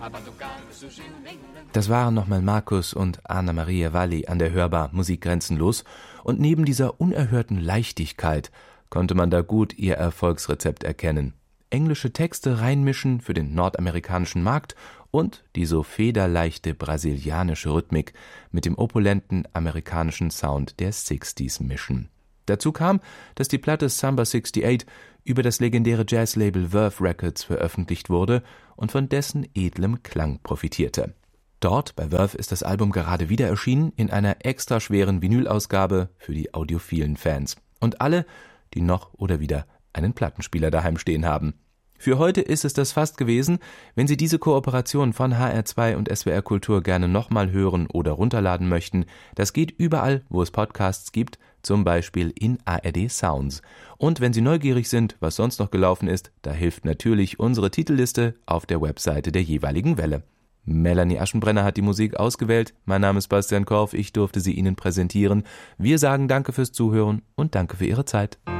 Das waren nochmal Markus und Anna Maria Valli an der Hörbar Musik grenzenlos, und neben dieser unerhörten Leichtigkeit konnte man da gut ihr Erfolgsrezept erkennen. Englische Texte reinmischen für den nordamerikanischen Markt und die so federleichte brasilianische Rhythmik mit dem opulenten amerikanischen Sound der 60s mischen. Dazu kam, dass die Platte Samba 68 über das legendäre Jazzlabel Verve Records veröffentlicht wurde und von dessen edlem Klang profitierte. Dort, bei Verve, ist das Album gerade wieder erschienen, in einer extra schweren Vinylausgabe für die audiophilen Fans. Und alle, die noch oder wieder einen Plattenspieler daheim stehen haben. Für heute ist es das fast gewesen. Wenn Sie diese Kooperation von HR2 und SWR Kultur gerne nochmal hören oder runterladen möchten, das geht überall, wo es Podcasts gibt, zum Beispiel in ARD Sounds. Und wenn Sie neugierig sind, was sonst noch gelaufen ist, da hilft natürlich unsere Titelliste auf der Webseite der jeweiligen Welle. Melanie Aschenbrenner hat die Musik ausgewählt. Mein Name ist Bastian Korf, ich durfte sie Ihnen präsentieren. Wir sagen danke fürs Zuhören und danke für Ihre Zeit.